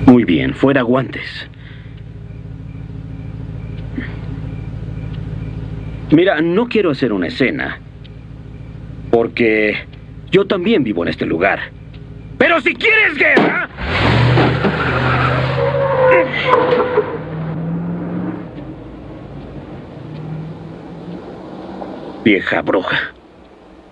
Muy bien, fuera guantes. Mira, no quiero hacer una escena, porque yo también vivo en este lugar. ¡Pero si quieres guerra! Vieja bruja.